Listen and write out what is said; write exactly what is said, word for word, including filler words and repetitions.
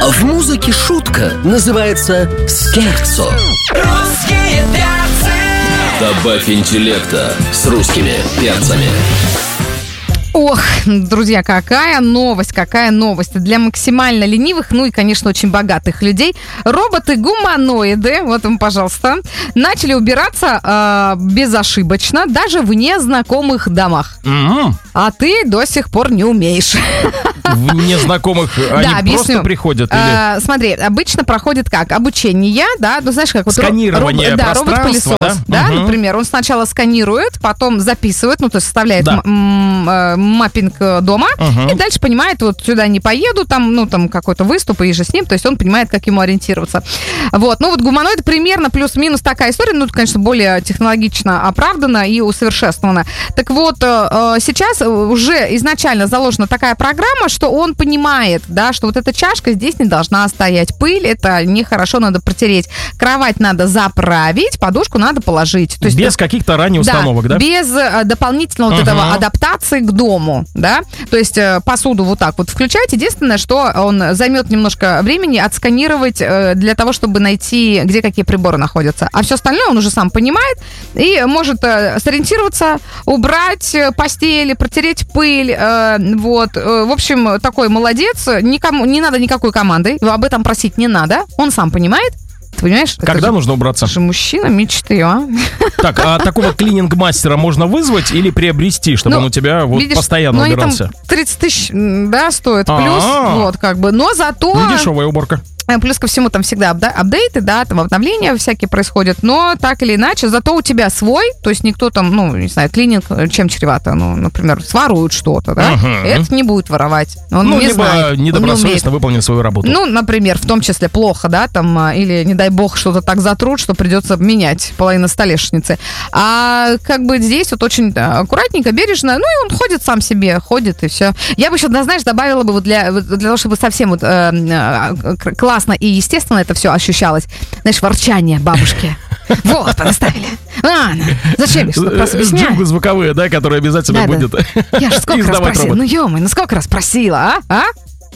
В музыке шутка называется скерцо. Русские перцы. Добавь интеллекта с русскими перцами. Ох, друзья, какая новость, какая новость. Для максимально ленивых, ну и, конечно, очень богатых людей роботы-гуманоиды, вот вам, пожалуйста, начали убираться э, безошибочно даже в незнакомых домах. Mm-hmm. А ты до сих пор не умеешь. В незнакомых они Да, объясню. просто приходят? Или... А, смотри, обычно проходит как? Обучение, да, ну знаешь, как вот сканирование роб, да, пространства, робот-пылесос, да, да, угу. например, он сначала сканирует, потом записывает, ну то есть составляет Да. м- м- маппинг дома, Угу. и дальше понимает, вот сюда не поеду, там, ну там какой-то выступ, и же с ним, то есть он понимает, как ему ориентироваться. Вот, ну вот гуманоид примерно плюс-минус такая история, ну, конечно, более технологично оправдана и усовершенствована. Так вот, э, сейчас уже изначально заложена такая программа, что он понимает, да, что вот эта чашка здесь не должна стоять, пыль, это нехорошо, надо протереть, кровать надо заправить, подушку надо положить. То есть, без каких-то ранее установок, да? Без э, дополнительного вот Угу. этого адаптации к дому, да. То есть э, посуду вот так вот включать. Единственное, что он займет немножко времени отсканировать э, для того, чтобы найти, где какие приборы находятся. А все остальное он уже сам понимает и может э, сориентироваться, убрать э, постели, протереть пыль. Э, вот. Э, в общем, такой молодец. Никому не надо никакой команды. Об этом просить не надо. Он сам понимает. Ты понимаешь? Когда это же, нужно убраться? это же мужчина мечты, а? Так, а такого клининг-мастера можно вызвать или приобрести, чтобы Ну, он у тебя вот видишь, постоянно ну, они убирался? там тридцать тысяч, да, стоит плюс, А-а-а. вот, как бы, но зато... Ну, дешевая уборка. Плюс ко всему там всегда апда- апдейты, да, там обновления всякие происходят, но так или иначе, зато у тебя свой, то есть никто там, ну, не знаю, клининг чем чревато, ну, например, своруют что-то, да, Угу. это не будет воровать, он Ну, не либо знает, он не недобросовестно умеет. выполнил свою работу. Ну, например, в том числе плохо, да, там, а, или, не дай бог, что-то так затрут, что придется менять половину столешницы. А как бы здесь вот очень да, аккуратненько, бережно, ну, и он ходит сам себе, ходит, и все. Я бы еще, да, знаешь, добавила бы вот для, вот для того, чтобы совсем вот э, э, классно и естественно это все ощущалось, знаешь, ворчание бабушки. Вот, поставили. А, зачем я что-то просто объясняю? Джингл звуковые, да, которые обязательно Да, да. будет Я же сколько раз издавать просила, робот. ну ё-моё, ну сколько раз просила, а? А?